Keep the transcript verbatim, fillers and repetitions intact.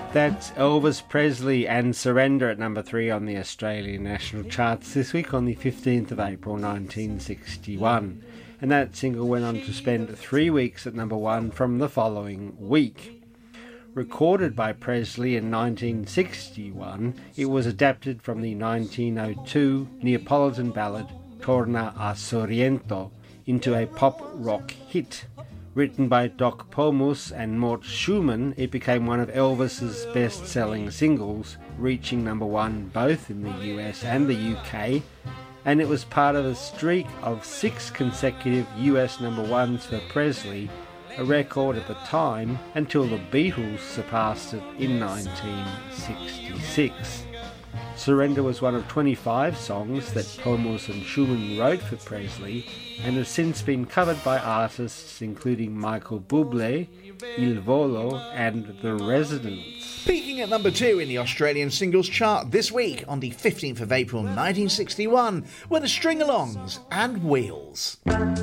That's Elvis Presley and Surrender at number three on the Australian national charts this week on the fifteenth of April nineteen sixty-one. And that single went on to spend three weeks at number one from the following week. Recorded by Presley in nineteen sixty-one, it was adapted from the nineteen oh two Neapolitan ballad Torna a Sorrento into a pop-rock hit. Written by Doc Pomus and Mort Schumann, it became one of Elvis's best-selling singles, reaching number one both in the U S and the U K, and it was part of a streak of six consecutive U S number ones for Presley, a record at the time until the Beatles surpassed it in nineteen sixty-six. Surrender was one of twenty-five songs that Pomus and Schumann wrote for Presley and has since been covered by artists including Michael Bublé, Il Volo and The Residents. Peaking at number two in the Australian singles chart this week on the fifteenth of April nineteen sixty-one were the String-Alongs and Wheels.